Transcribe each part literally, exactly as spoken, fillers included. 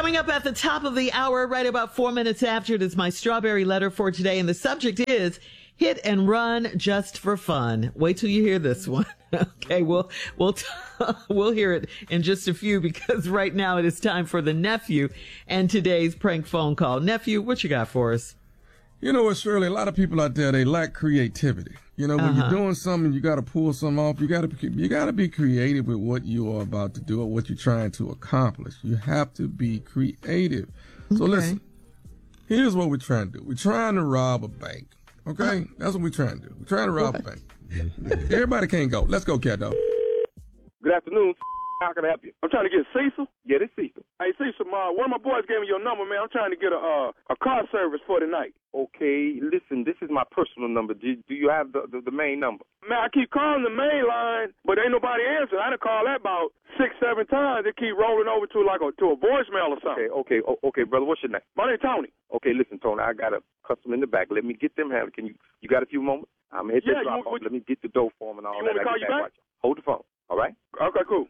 Coming up at the top of the hour, right about four minutes after, it is my strawberry letter for today. And the subject is hit and run just for fun. Wait till you hear this one. Okay, we'll, we'll, t- we'll hear it in just a few, because right now it is time for the nephew and today's prank phone call. Nephew, what you got for us? You know what, Shirley? A lot of people out there, they lack creativity. You know, when uh-huh. you're doing something, you got to pull something off. You got to you got to be creative with what you are about to do or what you're trying to accomplish. You have to be creative. Okay. So listen, here's what we're trying to do. We're trying to rob a bank. Okay, uh, that's what we're trying to do. We're trying to rob what? a bank. Everybody can't go. Let's go, cat dog. Good afternoon. How can I help you? I'm trying to get Cecil. Yeah, this Cecil. Hey, Cecil, uh, one of my boys gave me your number, man. I'm trying to get a uh, a car service for tonight. Okay, listen, this is my personal number. Do, do you have the, the, the main number? Man, I keep calling the main line, but ain't nobody answering. I done called that about six, seven times. They keep rolling over to like a to a voicemail or something. Okay, okay, oh, okay, brother. What's your name? My name's Tony. Okay, listen, Tony, I got a customer in the back. Let me get them handled. Can you? You got a few moments? I'm gonna hit yeah, the drop off. Let me get the dough for them and all you that. You want me to call you back? back? Hold the phone. All right. Okay, cool.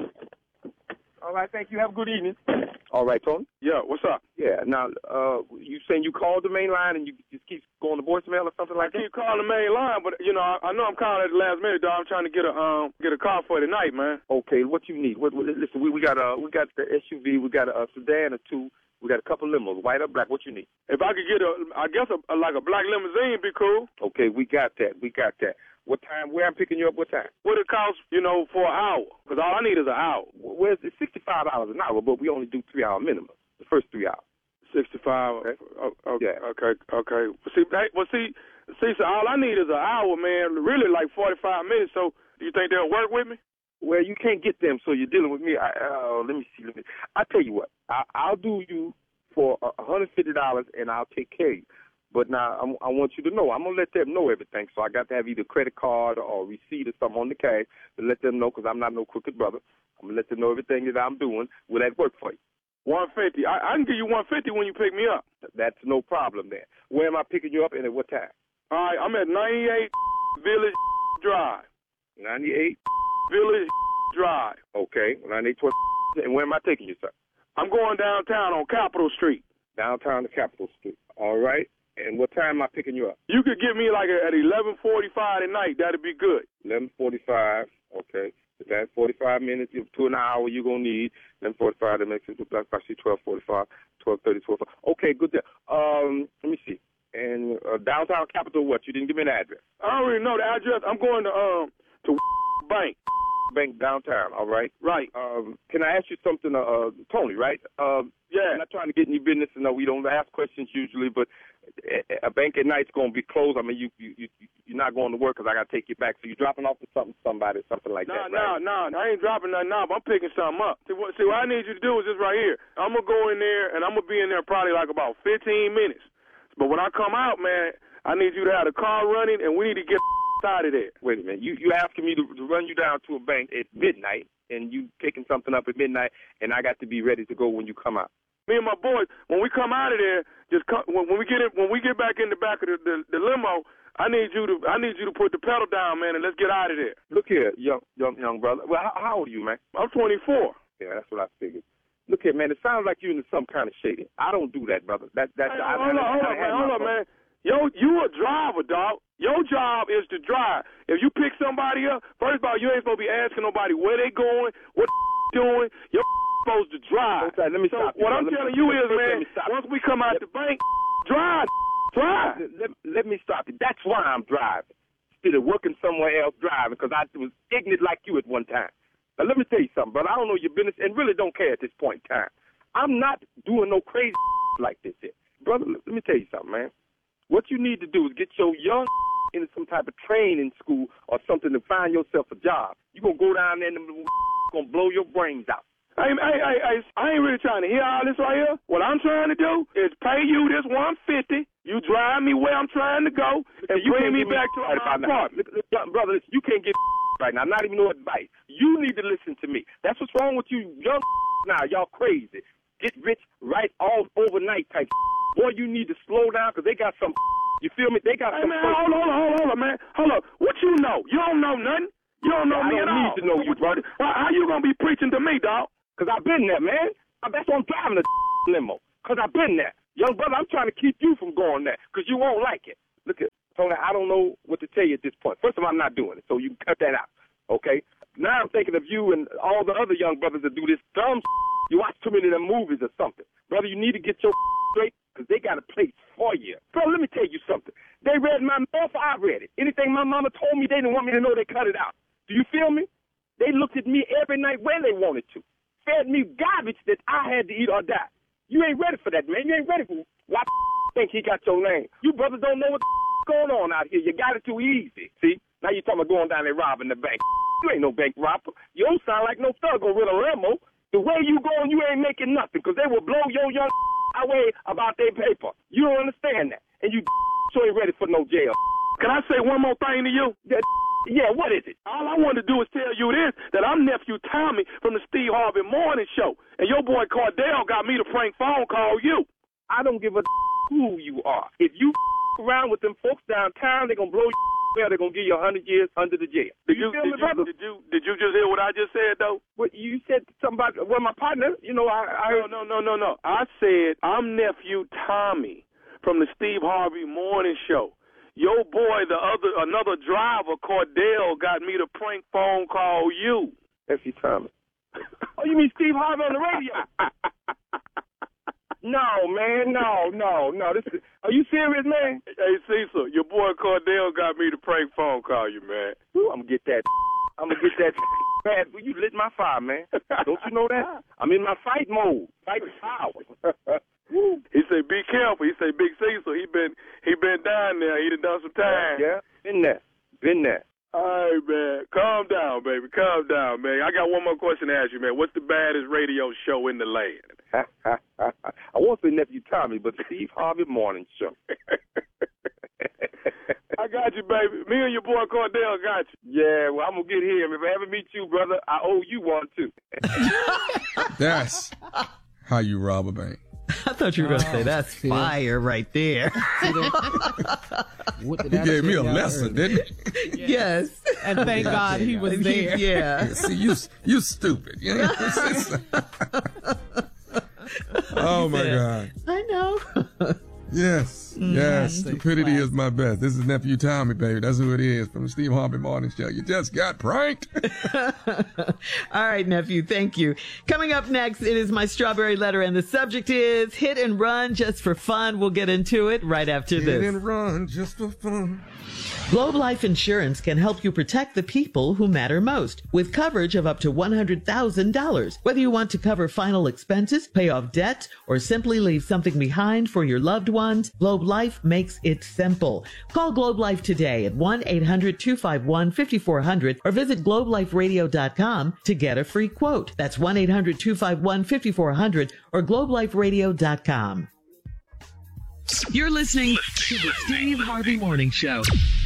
All right, thank you. Have a good evening. All right, Tony? Yeah, what's up? Yeah, now, uh, you saying you called the main line and you just keep going to voicemail or something like I that? I keep calling the main line, but, you know, I, I know I'm calling at the last minute, dog. I'm trying to get a um get a car for tonight, man. Okay, what you need? What, what, listen, we, we got uh, we got the S U V, we got a, a sedan or two, we got a couple limos, white or black. What you need? If I could get, a, I guess, a, a, like a black limousine would be cool. Okay, we got that. We got that. What time? Where I'm picking you up? What time? What it costs, you know, for an hour? Because all I need is an hour. Well, it's sixty-five dollars an hour, but we only do three hour minimum. The first three hours. Sixty-five. Okay. Oh, okay. Yeah. Okay. Okay. See, hey, well, see, see, so all I need is an hour, man. Really, like forty-five minutes. So, do you think they'll work with me? Well, you can't get them, so you're dealing with me. I, uh, let me see. Let me. I tell you what. I, I'll do you for a hundred fifty dollars, and I'll take care of you. But now I'm, I want you to know, I'm going to let them know everything. So I got to have either credit card or receipt or something on the cash to let them know, because I'm not no crooked brother. I'm going to let them know everything that I'm doing. Will that work for you? one fifty. I, I can give you one fifty when you pick me up. That's no problem there. Where am I picking you up and at what time? All right, I'm at ninety-eight Village Drive. ninety-eight Village Drive. Okay, ninety-eight And where am I taking you, sir? I'm going downtown on Capitol Street. Downtown to Capitol Street. All right. And what time am I picking you up? You could get me like at eleven forty-five at night. That'd be good. eleven forty-five. Okay. That's forty-five minutes to an hour you're going to need. eleven forty-five, that makes it actually twelve forty-five, twelve thirty, twelve. Okay, good. Um, let me see. And uh, downtown Capitol, what? You didn't give me an address. I don't really know the address. I'm going to um to bank. Bank downtown, all right? Right. Um, can I ask you something, uh, uh, Tony, right? Um, yeah. I'm not trying to get in your business. No, we don't ask questions usually, but a bank at night's going to be closed. I mean, you, you, you, you're not going to work because I got to take you back. So you're dropping off to something, somebody, something like nah, that, right? No, no, no. I ain't dropping nothing off. I'm picking something up. See what, see, what I need you to do is this right here. I'm going to go in there, and I'm going to be in there probably like about fifteen minutes. But when I come out, man, I need you to have the car running, and we need to get out of there. Wait a minute. You you asking me to, to run you down to a bank at midnight, and you picking something up at midnight, and I got to be ready to go when you come out. Me and my boys, when we come out of there, just come, when, when we get in, when we get back in the back of the, the, the limo, I need you to I need you to put the pedal down, man, and let's get out of there. Look here, young young young brother. Well, how, how old are you, man? I'm twenty-four. Yeah, that's what I figured. Look here, man. It sounds like you're into some kind of shady. I don't do that, brother. That that. Hey, I, hold I, on, hold on, man. Hold on, man. Yo, you a driver, dog. Your job is to drive. If you pick somebody up, first of all, you ain't supposed to be asking nobody where they going, what they doing. You're supposed to drive. Okay, let me so stop what you. I'm let telling me, you let is, me, man, once we come out let, the bank, drive, drive. Let, let, let me stop you. That's why I'm driving. Instead of working somewhere else driving, because I was ignorant like you at one time. Now, let me tell you something, brother. I don't know your business and really don't care at this point in time. I'm not doing no crazy like this here. Brother, let me tell you something, man. What you need to do is get your young into some type of training school or something to find yourself a job. You're going to go down there and them going to blow your brains out. Hey, hey, hey, hey, I ain't really trying to hear all this right here. What I'm trying to do is pay you this one fifty. You drive me where I'm trying to go and you bring me me back to my apartment. Brother, listen, you can't get right now. Not even no advice. You need to listen to me. That's what's wrong with you young now. Y'all crazy. Get rich right all overnight type. Boy, you need to slow down because they got some. You feel me? They got hey, some. Man, hold on, hold on, hold on, man. Hold on. What you know? You don't know nothing. You don't know yeah, me I don't at need all. to know you, brother. Well, how you gonna be preaching to me, dog? Because I've been there, man. That's why I'm driving a limo, because I've been there. Young brother, I'm trying to keep you from going there, because you won't like it. Look at Tony, I don't know what to tell you at this point. First of all, I'm not doing it, so you can cut that out, okay? Now I'm thinking of you and all the other young brothers that do this dumb You watch too many of them movies or something. Brother, you need to get your straight, because they got a place for you. Bro, let me tell you something. They read my mail, I read it. Anything my mama told me, they didn't want me to know, they cut it out. Do you feel me? They looked at me every night when they wanted to. Fed me garbage that I had to eat or die. You ain't ready for that, man. You ain't ready for why think he got your name. You brothers don't know what's going on out here. You got it too easy. See? Now you talking about going down there robbing the bank. You ain't no bank robber. You don't sound like no thug on Riddle Limo. The way you going, you ain't making nothing, because they will blow your young away about their paper. You don't understand that. And you so ain't ready for no jail. Can I say one more thing to you? That, yeah, what is it? All I want to do is tell you this, that I'm nephew Tommy from the Steve Harvey Morning Show. And your boy Cordell got me to prank phone call you. I don't give a who you are. If you around with them folks downtown, they're going to blow you. They're going to give you one hundred years under the jail. Did you, you feel did me, you, brother? Did you, did you just hear what I just said, though? What, you said something about, well, my partner, you know, I... I no, no, no, no, no. I said, I'm nephew Tommy from the Steve Harvey Morning Show. Your boy, the other, another driver, Cordell, got me to prank phone call you. Nephew Tommy. Oh, you mean Steve Harvey on the radio? No, man, no, no, no. This is, are you serious, man? Hey, Cecil, your boy Cordell got me to prank phone call you, man. Ooh, I'm gonna get that. I'm gonna get that. Man, you lit my fire, man. Don't you know that? I'm in my fight mode. Fight power. He said, "Be careful." He said, "Big Cecil, he been he been down there. He done done some time." Yeah, been there, been there. All right, man. Calm down, baby. Calm down, man. I got one more question to ask you, man. What's the baddest radio show in the land? I won't say Nephew Tommy, but Steve Harvey Morning Show. I got you, baby. Me and your boy Cordell got you. Yeah, well, I'm going to get him. If I ever meet you, brother, I owe you one, too. That's how you rob a bank. I thought you were going to say that's fire right there. He gave me a lesson, didn't he? Yes. And thank God he was there. Yeah. See, you you stupid. You know? Oh, my God. I know. Yes, yes. Stupidity is my best. This is Nephew Tommy, baby. That's who it is from the Steve Harvey Morning Show. You just got pranked. All right, nephew. Thank you. Coming up next, it is my strawberry letter, and the subject is hit and run just for fun. We'll get into it right after hit this. Hit and run just for fun. Globe Life Insurance can help you protect the people who matter most with coverage of up to one hundred thousand dollars. Whether you want to cover final expenses, pay off debt, or simply leave something behind for your loved ones, Globe Life makes it simple. Call Globe Life today at one eight hundred two five one five four zero zero or visit globe life radio dot com to get a free quote. That's one eight hundred two five one five four zero zero or globe life radio dot com. You're listening to the Steve Harvey Morning Show.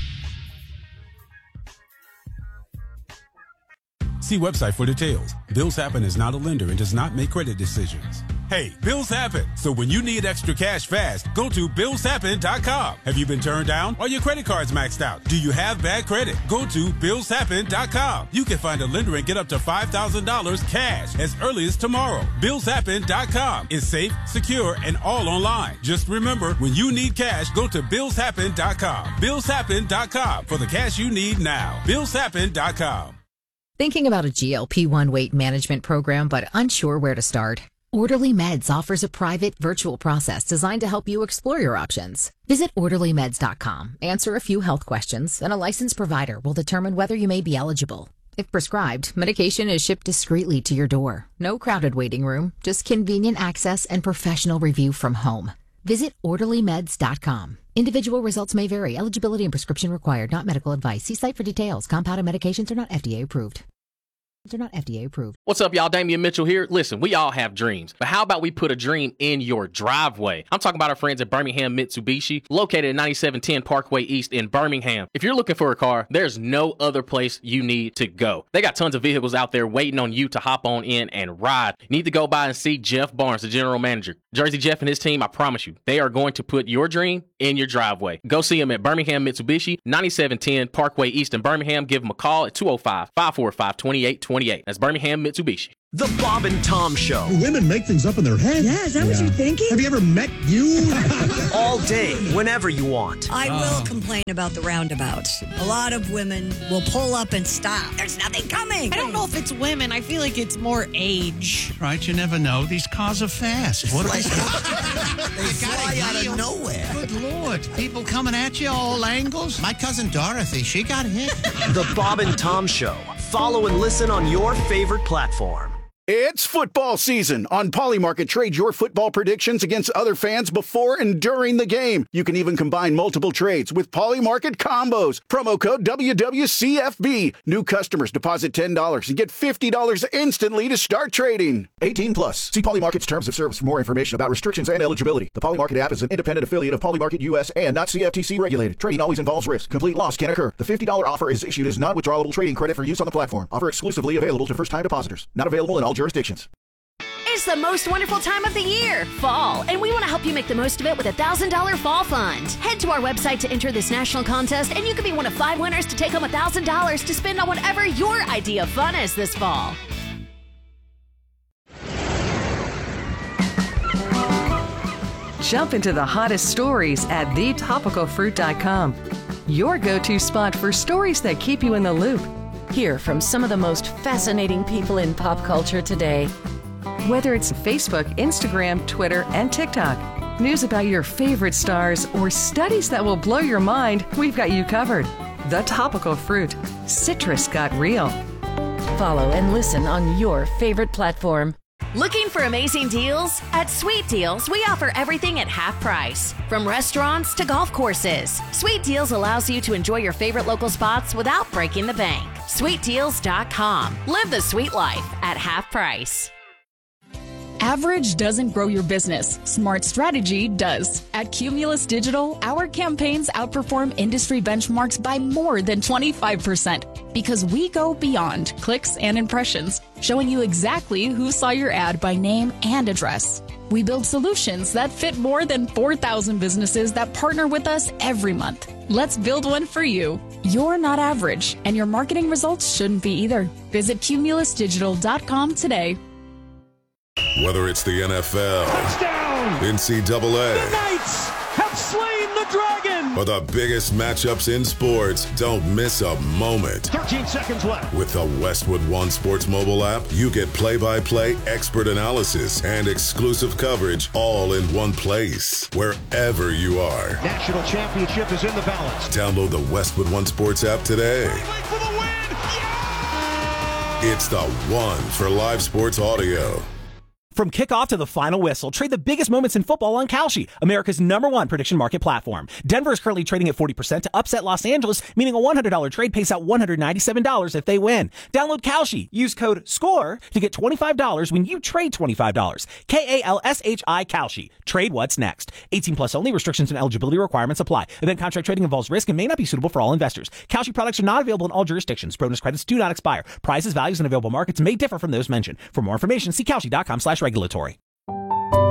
See website for details. Bills Happen is not a lender and does not make credit decisions. Hey, bills happen. So when you need extra cash fast, go to bills happen dot com. Have you been turned down? Are your credit cards maxed out? Do you have bad credit? Go to bills happen dot com. You can find a lender and get up to five thousand dollars cash as early as tomorrow. bills happen dot com is safe, secure, and all online. Just remember, when you need cash, go to bills happen dot com. bills happen dot com for the cash you need now. bills happen dot com. Thinking about a G L P one weight management program but unsure where to start? Orderly Meds offers a private virtual process designed to help you explore your options. Visit orderly meds dot com, answer a few health questions, and a licensed provider will determine whether you may be eligible. If prescribed, medication is shipped discreetly to your door. No crowded waiting room, just convenient access and professional review from home. Visit orderly meds dot com. Individual results may vary. Eligibility and prescription required. Not medical advice. See site for details. Compounded medications are not F D A approved. They're not F D A approved. What's up, y'all? Damian Mitchell here. Listen, we all have dreams, but how about we put a dream in your driveway? I'm talking about our friends at Birmingham Mitsubishi, located at ninety-seven ten Parkway East in Birmingham. If you're looking for a car, there's no other place you need to go. They got tons of vehicles out there waiting on you to hop on in and ride. You need to go by and see Jeff Barnes, the general manager. Jersey Jeff and his team, I promise you, they are going to put your dream in your driveway. Go see them at Birmingham Mitsubishi, ninety-seven ten Parkway East in Birmingham. Give them a call at two oh five, five four five, two eight two eight. That's Birmingham Mitsubishi. The Bob and Tom Show. Women make things up in their head. Yeah, is that yeah. what you're thinking? Have you ever met you? All day, whenever you want. I uh. will complain about the roundabouts. A lot of women will pull up and stop. There's nothing coming. I don't know if it's women. I feel like it's more age. Right, you never know. These cars are fast. What are they? They fly out of nowhere. Good Lord. People coming at you all angles. My cousin Dorothy, she got hit. The Bob and Tom Show. Follow and listen on your favorite platform. It's football season. On Polymarket, trade your football predictions against other fans before and during the game. You can even combine multiple trades with Polymarket combos. Promo code W W C F B. New customers deposit ten dollars and get fifty dollars instantly to start trading. eighteen plus. See Polymarket's terms of service for more information about restrictions and eligibility. The Polymarket app is an independent affiliate of Polymarket U S and not C F T C regulated. Trading always involves risk. Complete loss can occur. The fifty dollars offer is issued as non-withdrawable trading credit for use on the platform. Offer exclusively available to first-time depositors. Not available in all jurisdictions. It's the most wonderful time of the year, fall, and we want to help you make the most of it with a one thousand dollars Fall Fund. Head to our website to enter this national contest, and you could be one of five winners to take home one thousand dollars to spend on whatever your idea of fun is this fall. Jump into the hottest stories at the topical fruit dot com. Your go-to spot for stories that keep you in the loop. Hear from some of the most fascinating people in pop culture today. Whether it's Facebook, Instagram, Twitter, and TikTok, news about your favorite stars, or studies that will blow your mind, we've got you covered. The Topical Fruit. Citrus got real. Follow and listen on your favorite platform. Looking for amazing deals? At Sweet Deals, we offer everything at half price. From restaurants to golf courses, Sweet Deals allows you to enjoy your favorite local spots without breaking the bank. sweet deals dot com. Live the sweet life at half price. Average doesn't grow your business. Smart strategy does. At Cumulus Digital, our campaigns outperform industry benchmarks by more than twenty-five percent because we go beyond clicks and impressions, showing you exactly who saw your ad by name and address. We build solutions that fit more than four thousand businesses that partner with us every month. Let's build one for you. You're not average, and your marketing results shouldn't be either. Visit cumulus digital dot com today. Whether it's the N F L, touchdown, N C double A, the Knights have slain the dragon, or the biggest matchups in sports, don't miss a moment. thirteen seconds left. With the Westwood One Sports mobile app, you get play-by-play expert analysis and exclusive coverage all in one place, wherever you are. National championship is in the balance. Download the Westwood One Sports app today. For the win. Yeah! It's the one for live sports audio. From kickoff to the final whistle, trade the biggest moments in football on Kalshi, America's number one prediction market platform. Denver is currently trading at forty percent to upset Los Angeles, meaning a one hundred dollars trade pays out one hundred ninety-seven dollars if they win. Download Kalshi. Use code SCORE to get twenty-five dollars when you trade twenty-five dollars. K A L S H I Kalshi. Trade what's next. eighteen plus only. Restrictions and eligibility requirements apply. Event contract trading involves risk and may not be suitable for all investors. Kalshi products are not available in all jurisdictions. Bonus credits do not expire. Prices, values, and available markets may differ from those mentioned. For more information, see Kalshi dot com slash regulatory.